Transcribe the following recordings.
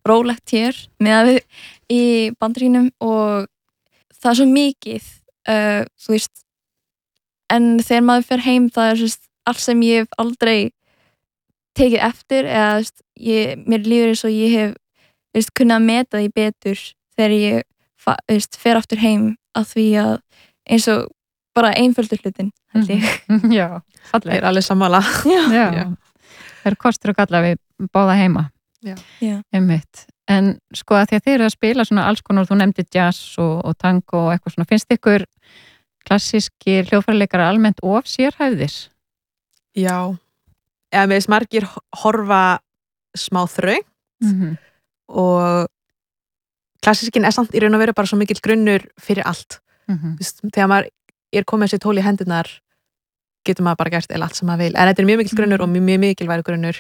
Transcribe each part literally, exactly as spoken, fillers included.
rólegt hér með við í Bandaríkjunum og það er svo mikið uh, þú veist en þegar maður fer heim það er svo allt sem ég hef aldrei tekið eftir eða þú veist, ég, mér líður eins og ég hef þú veist, kunnað að meta því betur þegar ég fa, þú veist, fer aftur heim að því að eins og bara einföldur hlutin held ég. Mm-hmm. Já, það er alveg sammála. Já. Já. Það er kostur og galla við báða heima. Já. Já. Einmitt. En sko að því að þið eru að spila svona alls konar, þú nefndir jazz og, og tango og eitthvað svona, finnst ykkur klassíski hljóðfæraleikara almennt of sérhæfðir? Já, eða með þess margir horfa smá þröngt Mm-hmm. og klassískin er samt í raun og veru bara svo mikill grunnur fyrir allt. Mm-hmm. Vist, þegar maður er komið þessi tól í hendurnar getur maður bara gert eða allt sem maður vil en þetta er mjög mikill grunnur og mjög, mjög mikilvægur grunnur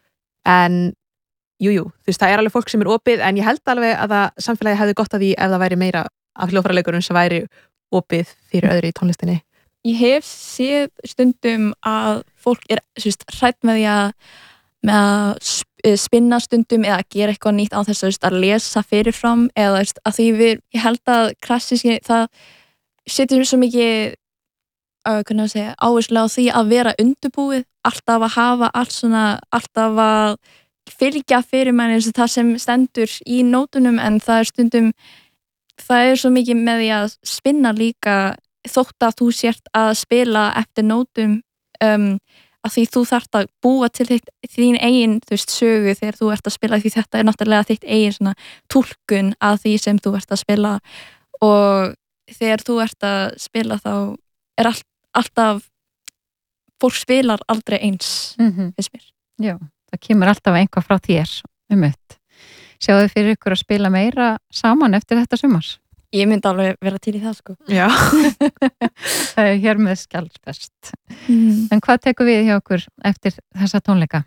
en jújú, jú, þú veist það er alveg fólk sem er opið en ég held alveg að það samfélagi hefði gott að því ef það væri meira af hljóðfæraleikurum sem væri opið fyrir öðru í tónlistinni. Ég hef séð stundum að fólk er hrætt með því að með að spinna stundum eða að gera eitthvað nýtt á þess að lesa fyrirfram eða að því við, ég held að klassíski það setur svo mikið uh, hvernig að segja, áherslu á því að vera undirbúið, alltaf að hafa allt svona, alltaf að fylgja fyrir manni það sem stendur í nótunum en það er stundum það er svo mikið með því að spinna líka þótt að þú sért að spila eftir nótum um, að því þú þarft að búa til þitt, þín eigin þú veist, sögu þegar þú ert að spila því þetta er náttúrulega þitt eigin svona túlkun að því sem þú ert að spila og þegar þú ert að spila þá er all, alltaf fólk spilar aldrei eins Mm-hmm. finnst mér. Já, það kemur alltaf einhvað frá þér um þetta. Sjáðu fyrir ykkur að spila meira saman eftir þetta sumar? Ég myndi alveg vera til í það sko. Já. Það er hér með skjaldfest. Mm. En hvað tekur við hjá okkur eftir þessa tónleika?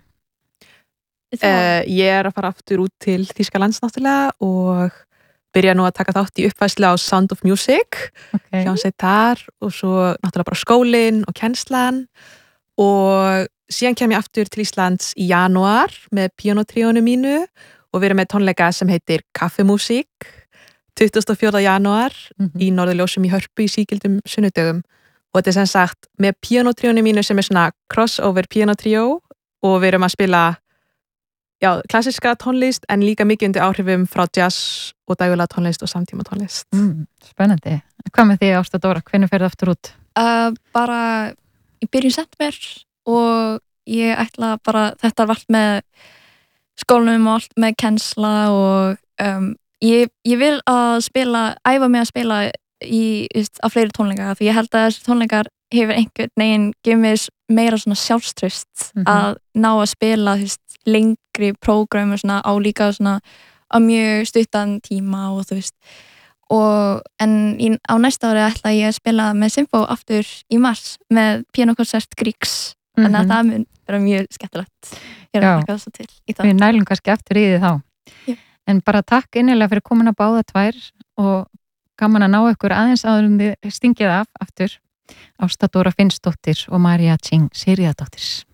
Uh, ég er að fara aftur út til Þýskalands náttúrulega og byrja nú að taka þátt í uppfæslu á Sound of Music Okay. hjá sig þar og svo náttúrulega bara skólinn og kennslan og síðan kem ég aftur til Íslands í janúar með píanotríónu mínu og við erum með tónleika sem heitir Kaffemúsík tuttugasta og fjórða janúar Mm-hmm. í Norðurljósum í Hörpu í sígildum sunnudögum og þetta er sem sagt með píanotríónu mínu sem er svona crossover píanotríó og við erum að spila já, klassiska tónlist en líka mikið undir áhrifum frá jazz og dægulega tónlist og samtíma tónlist. Mm, spennandi. Hvað með því Ásta Dóra? Hvenær ferðu aftur út? Uh, bara í byrjun september og ég ætla bara, þetta er allt með skólanum og allt með kennsla og um, ég, ég vil að spila, æfa mig að spila í, veist, á fleiri tónleika því ég held að þessi tónleikar hefur einhvern veginn gefið mér meira svona sjálfströst Mhm. að ná að spila veist, lengri prógram svona, á líka svona, á mjög stuttan tíma og þú veist og en í, á næsta ári ætla ég að spila með Symfó aftur í mars með píanokonsert Gríks þannig að Mhm. það mun vera mjög skemmtilegt ég er Já. að taka það til í það. Við nælum kannski eftir í því þá. Já. En bara takk innilega fyrir komin að báða tvær og gaman að ná ykkur aðeins áður um þið stingið af aftur. Ásta Dóra Finnsdóttir og María Tjing Sigríðardóttir.